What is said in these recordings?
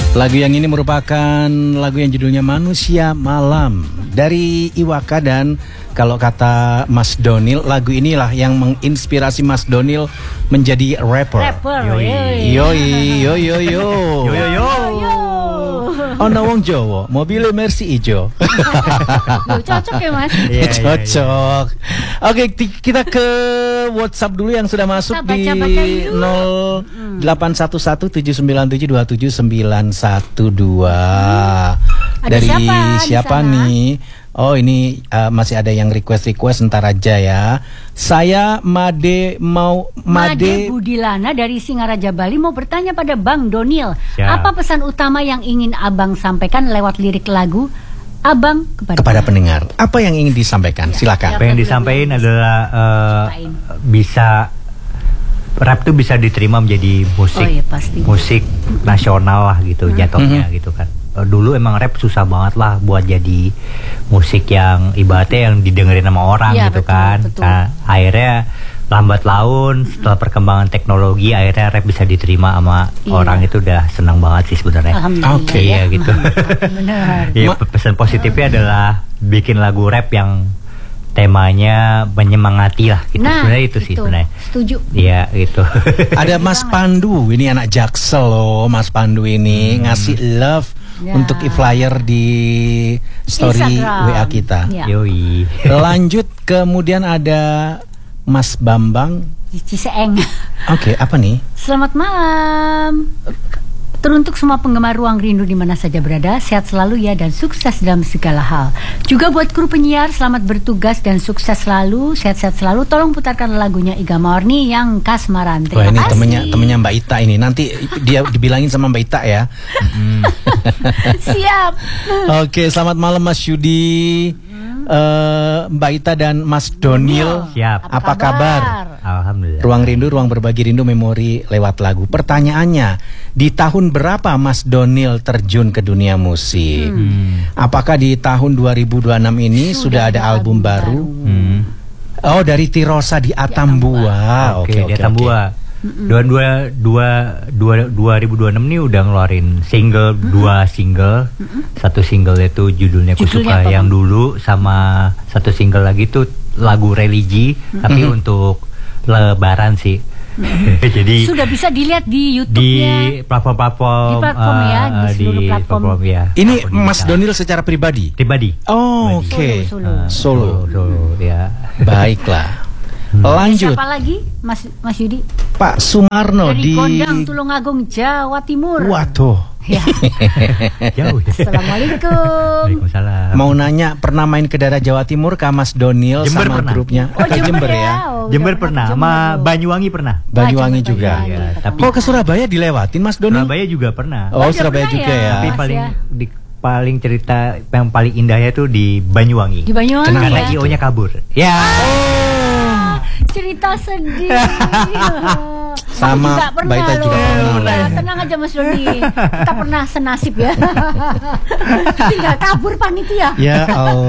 Lagu yang ini merupakan lagu yang judulnya Manusia Malam dari Iwaka, dan kalau kata Mas Donil, lagu inilah yang menginspirasi Mas Donil menjadi rapper. Yoi. Ono wong Jawa, mobilnya Mercy ijo. Cocok ya Mas? Cocok. Oke, kita ke WhatsApp dulu yang sudah masuk di 0811-797-2712. Dari siapa nih? Oh, ini masih ada yang request ntar aja ya. Saya Made Budilana dari Singaraja Bali mau bertanya pada Bang Donil, apa pesan utama yang ingin Abang sampaikan lewat lirik lagu Abang kepada pendengar? Apa yang ingin disampaikan? Silakan. Apa yang disampaikan adalah bisa rap tuh bisa diterima menjadi musik nasional lah gitu jatuhnya gitu kan. Dulu emang rap susah banget lah buat jadi musik yang ibaratnya yang didengerin sama orang gitu kan. Nah, akhirnya lambat laun setelah perkembangan teknologi akhirnya rap bisa diterima sama orang, itu udah senang banget sih sebenarnya. Oke, ya gitu. Benar. Ya, pesan positifnya adalah bikin lagu rap yang temanya menyemangati lah gitu. Sebenarnya itu sih sebenarnya. Setuju. Iya gitu. Ada Mas Pandu, ini anak Jaksel loh. Mas Pandu ini ngasih love untuk e-flyer di story Instagram. WA kita. Yoi. Lanjut, kemudian ada Mas Bambang di Ciseeng. Oke, apa nih? Selamat malam. Teruntuk semua penggemar Ruang Rindu di mana saja berada, sehat selalu ya dan sukses dalam segala hal. Juga buat kru penyiar, selamat bertugas dan sukses selalu, sehat-sehat selalu. Tolong putarkan lagunya Iga Morni yang Kasmaran. Wah, ini temennya Mbak Ita ini. Nanti dia dibilangin sama Mbak Ita ya. Siap. Oke, selamat malam Mas Yudi, Mbak Ita dan Mas Donil. Siap. Apa kabar? Alhamdulillah. Ruang Rindu, ruang berbagi rindu, memori lewat lagu. Pertanyaannya, di tahun berapa Mas Donil terjun ke dunia musik? Apakah di tahun 2026 ini sudah ada album baru? Oh, dari Tirosa di Atambua. Oke, di Atambua. 2026 nih udah ngeluarin single, 2 single. Satu single itu judulnya Kusuka yang dulu, sama satu single lagi tuh lagu religi tapi untuk Lebaran sih. Jadi sudah bisa dilihat di YouTube-nya, di platform ya, di seluruh platform ya. Ini Mas Donil secara pribadi? Oh, oke. Solo ya. Baiklah. Lanjut. Siapa lagi, Mas Yudi? Pak Sumarno dari Gondang, Tulungagung, Jawa Timur. Waduh. Ya. Jauh ya. Assalamualaikum. Waalaikumsalam. Mau nanya, pernah main ke daerah Jawa Timur kah Mas Donil sama pernah. grupnya? Oh, Jember ya. Jember pernah, sama Banyuwangi pernah. Banyuwangi juga. Ya, tapi kok ke Surabaya dilewatin Mas Donil? Surabaya juga pernah. Oh, Surabaya juga ya. Tapi paling cerita yang paling indahnya tuh di Banyuwangi. Di Banyuwangi. Karena IO-nya kabur. Ya. Cerita sedih. Sama Mbak Ita juga pernah. Tenang aja Mas Doni, kita pernah senasib ya. Tinggal kabur panitia. Ya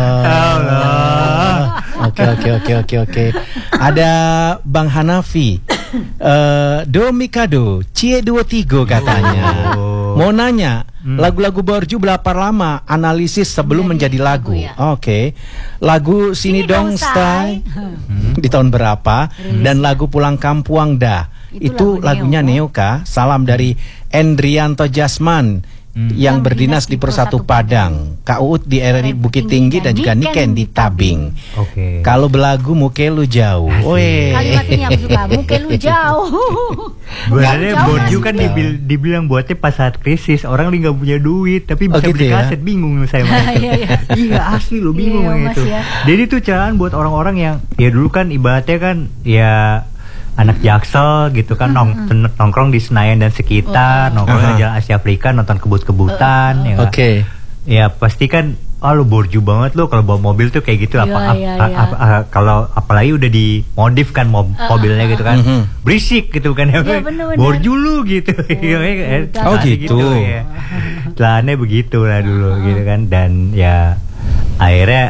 Allah. Oke. Ada Bang Hanafi, Do Mikado, Cie 23 katanya. Mau nanya, lagu-lagu Borju berapa lama analisis sebelum menjadi lagu? Oke. Lagu Sini Dong Stay di tahun berapa? Dan lagu Pulang Kampung dah. Itu lagunya Neo kah? Salam dari Endrianto Jasman yang berdinas di Persatu Padang, Kak Uut di RRI Bukit Tinggi, dan juga Niken di Tabing. Oke. Kalau belagu muke lu jauh. Kalimat ini aku suka, muke lu jauh. Sebenarnya Borju kan dibilang buatnya pas saat krisis, orang nggak punya duit tapi bisa beli kaset, bingung saya. Iya asli lo bingung itu. Jadi tuh carahan buat orang-orang yang ya dulu kan ibaratnya kan ya anak Jaksel gitu kan, nongkrong di Senayan dan sekitar, nongkrong di Jalan Asia Afrika, nonton kebut-kebutan. Oke. Ya pasti kan, lu borju banget lo kalau bawa mobil tuh kayak gitu. Kalau apalagi udah dimodif kan mobilnya gitu kan, berisik gitu kan, borju lu gitu. Oh gitu. Ya. Celananya begitu lah dulu gitu kan, dan ya akhirnya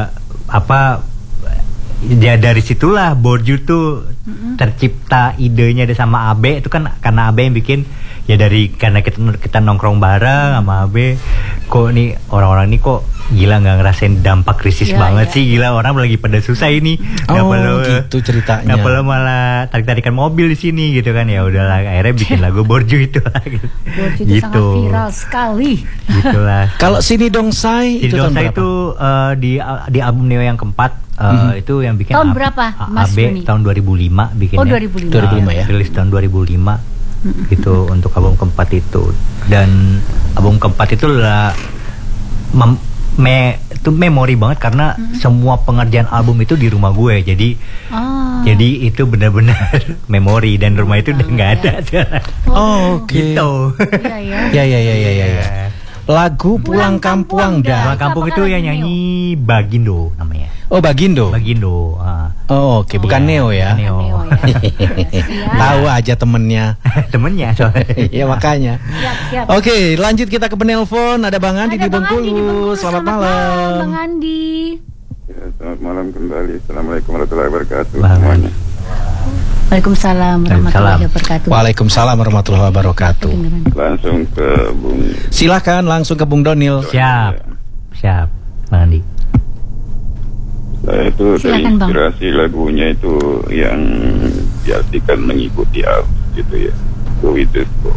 ya dari situlah Borju tuh tercipta idenya sama Abe itu kan, karena Abe yang bikin ya dari karena kita nongkrong bareng sama Abe, kok nih orang-orang ini kok gila nggak ngerasain dampak krisis banget sih, gila orang lagi pada susah ini, gitu ceritanya. Nggak perlu malah tarik-tarikan mobil di sini gitu kan, ya udahlah akhirnya bikin lagu Borju itu gitu. Borju itu sangat viral sekali. Gitulah. Kalau Sini Dong Sai itu tahun berapa? Itu di album Neo yang keempat. Itu yang bikin tahun berapa Mas AB tahun 2005 bikinnya. Oh 2005 ya. Rilis tahun 2005 itu untuk album keempat itu. Dan album keempat itu lah itu memori banget karena semua pengerjaan album itu di rumah gue. Jadi itu benar-benar memori dan rumah itu udah nggak ada. Gitu. Ya. Lagu Pulang Kampung dah. Pulang Kampung itu yang nyanyi Bagindo namanya. Oh Bagindo. Oke. Bukan Neo ya. Neo. Tahu aja temennya. Temennya soalnya. Iya makanya. Siap. Oke, lanjut kita ke penelpon. Ada Bang Andi di Bengkulu. Selamat malam. Bang Andi. Ya, selamat malam kembali. Assalamualaikum warahmatullahi wabarakatuh semuanya. Waalaikumsalam warahmatullahi wabarakatuh. Waalaikumsalam warahmatullahi wabarakatuh. Langsung ke Bung. Silakan langsung ke Bung Donil. Siap, Bang Andi. Saya itu dari inspirasi lagunya itu yang diartikan mengikuti arus gitu ya. Go with the flow.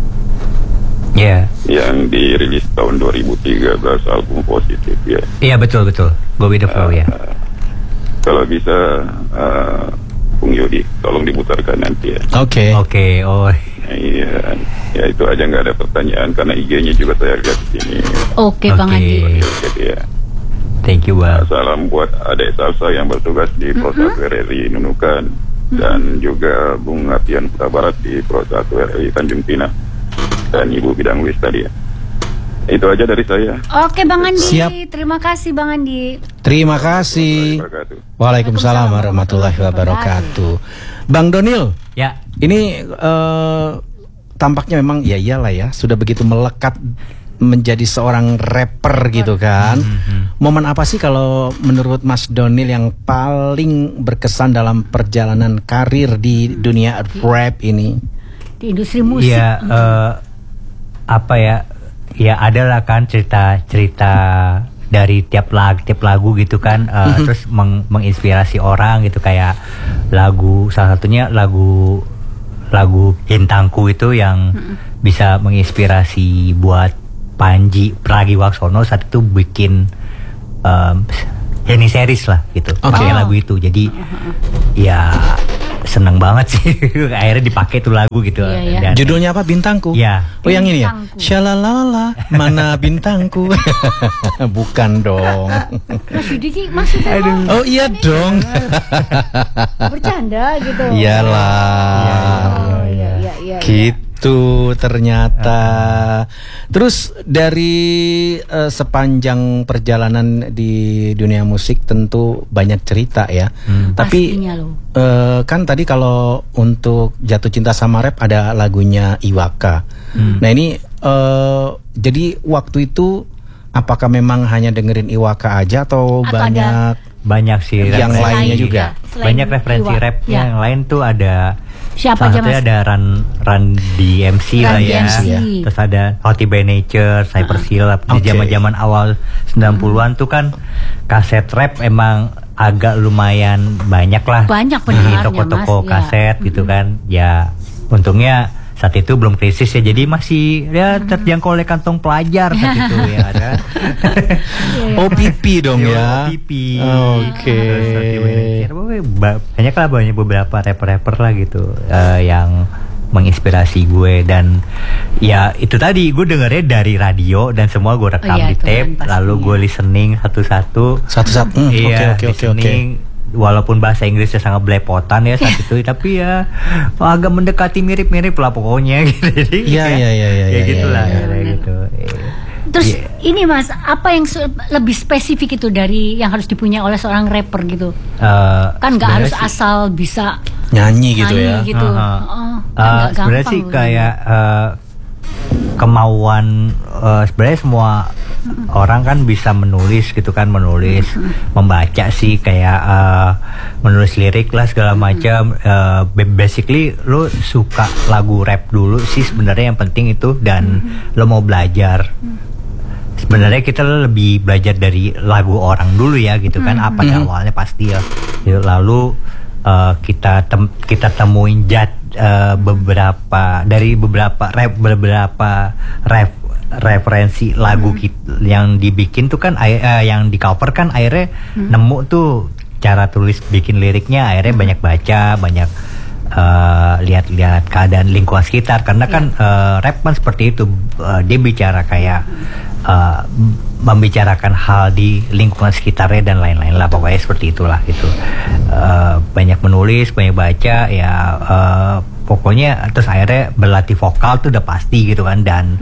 Ya. Yang dirilis tahun 2013 album Positif ya. Iya betul. Go with the flow ya. Kalau bisa Bung Yodi, tolong diputarkan nanti ya. Oke. Oh. Iya, ya itu aja, nggak ada pertanyaan karena IG-nya juga saya lihat di sini. Oke, Bang Andi. Jadi ya. Thank you, Bang. Salam buat adik Salsa yang bertugas di Prosatu RRI Nunukan dan juga Bung Apian Kota Barat di Prosatu RRI Tanjung Pinang dan Ibu Bidang Wis tadi ya. Itu aja dari saya. Oke, Bang Andi. Siap. Terima kasih, Bang Andi. Terima kasih. Waalaikumsalam warahmatullahi wabarakatuh. Bang Donil. Ya. Ini tampaknya memang ya iyalah ya, sudah begitu melekat menjadi seorang rapper gitu kan. Momen apa sih kalau menurut Mas Donil yang paling berkesan dalam perjalanan karir di dunia rap ini? Di industri musik. Ya, apa ya? Ya adalah kan cerita dari tiap lagu gitu kan, terus menginspirasi orang gitu, kayak salah satunya lagu Bintangku itu yang bisa menginspirasi buat Panji Pragiwaksono saat itu bikin Henny series lah gitu, pakai lagu itu. Jadi ya seneng banget sih akhirnya dipakai tuh lagu gitu. Dan judulnya apa? Bintangku. Ya. Oh yang ini ya. Shalalala mana bintangku. Bukan dong. Mas Yudi maksudnya. Oh iya dong. Bercanda gitu. Iyalah. Iya. Gitu ternyata. Terus dari sepanjang perjalanan di dunia musik tentu banyak cerita ya. Tapi kan tadi kalau untuk Jatuh Cinta Sama Rap ada lagunya Iwaka. Nah ini jadi waktu itu apakah memang hanya dengerin Iwaka aja atau banyak sih yang lainnya juga? Banyak referensi rap yang lain tuh ada. Siapa aja Mas? Ada Run DMC lah ya. Terus ada Hottie by Nature, Cypress Hill. Di zaman-zaman awal 90-an tuh kan kaset rap emang agak lumayan banyak lah. Banyak di pendengarnya toko-toko Mas, kaset gitu kan. Ya untungnya saat itu belum krisis ya, jadi masih ya terjangkau oleh kantong pelajar saat itu ya ada. OPP dong ya. OPP. Banyak lah beberapa rapper lah gitu yang menginspirasi gue. Dan ya itu tadi gue dengernya dari radio dan semua gue rekam di tape, lalu gue listening satu-satu. Oke. Walaupun bahasa Inggrisnya sangat belepotan ya saat itu, tapi ya agak mendekati mirip-mirip lah pokoknya gitu. Jadi ya gitulah gitu. Terus ini Mas, apa yang lebih spesifik itu dari yang harus dipunyai oleh seorang rapper gitu? Kan nggak harus asal bisa nyanyi gitu ya. Gitu. Sebenarnya sih kayak kemauan sebenarnya orang kan bisa menulis gitu kan, membaca sih kayak menulis lirik lah segala macam. Basically lo suka lagu rap dulu sih sebenarnya yang penting itu, dan lo mau belajar. Sebenarnya kita lebih belajar dari lagu orang dulu ya gitu kan, apa yang awalnya pasti ya. Lalu kita temuin beberapa referensi lagu yang dibikin tuh kan, yang di cover kan akhirnya nemu tuh cara tulis bikin liriknya, akhirnya banyak baca, banyak lihat-lihat keadaan lingkungan sekitar, karena kan rap kan seperti itu, dia bicara kayak membicarakan hal di lingkungan sekitarnya dan lain-lain lah, pokoknya seperti itulah gitu. Banyak menulis, banyak baca ya, pokoknya terus akhirnya berlatih vokal tuh udah pasti gitu kan, dan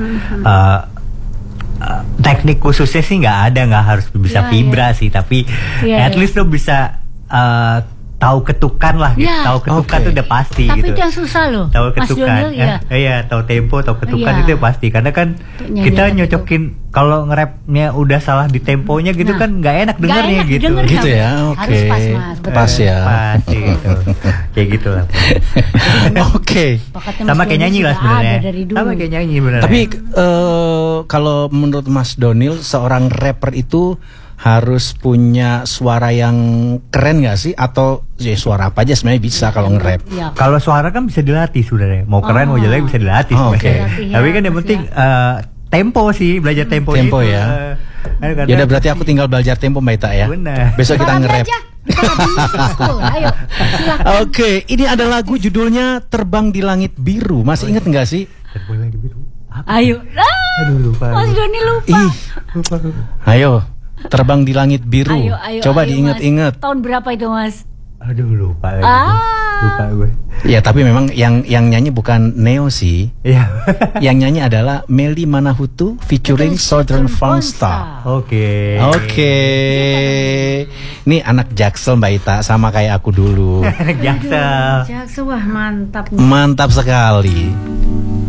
teknik khususnya sih nggak harus bisa vibra sih, tapi at least lo bisa tahu ketukan lah gitu. Tahu ketukan tuh udah pasti. Tapi gitu. Itu yang susah loh. Tahu ketukan. Iya, tahu tempo, tahu ketukan itu pasti. Karena kan kita nyocokin kalau nge-rapnya udah salah di temponya gitu kan nggak enak dengernya gitu. Gitu ya. Oke. Harus pas, Mas. Pas ya. Pas gitu. Kayak gitu lah. Oke. Sama kayak nyanyi lah sebenarnya. Sama kayak nyanyi benar. Tapi kalau menurut Mas Donil, seorang rapper itu harus punya suara yang keren nggak sih, atau ya suara apa aja sebenarnya bisa kalau nge-rap? Ya. Kalau suara kan bisa dilatih sebenarnya, mau keren mau jelek bisa dilatih. Tapi kan yang penting tempo sih, belajar tempo. Tempo ya. Ya udah, berarti aku tinggal belajar tempo Mbak Ita ya. Benar. Besok kita nge-rap. Ayo, Oke, ini ada lagu judulnya Terbang di Langit Biru. Masih inget nggak sih? Terbang di Langit Biru. Ayo. Aduh, lupa. Mas Doni lupa. Ayo. Terbang di Langit Biru. Coba diinget-inget. Tahun berapa itu, Mas? Aduh, lupa lagi. Lupa gue. Ya, tapi memang yang nyanyi bukan Neo sih. Iya. Yang nyanyi adalah Melly Manahutu featuring Southern Fonstar. Oke. Ini anak Jaksel Mbak Ita, sama kayak aku dulu. Anak Jaksel. Jaksel, wah mantap nih. Mantap sekali.